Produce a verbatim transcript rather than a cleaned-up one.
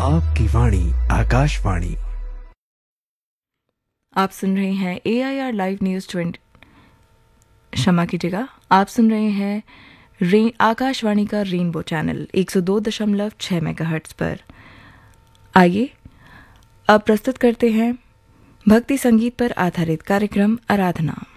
आपकी वाणी आकाशवाणी। आप सुन रहे हैं ए I R live news twenty, क्षमा कीजिएगा, आप सुन रहे हैं रे आकाशवाणी का रेनबो चैनल एक सौ दो दशमलव छः मेगाहर्ट्ज़ पर। आइए अब प्रस्तुत करते हैं भक्ति संगीत पर आधारित कार्यक्रम आराधना।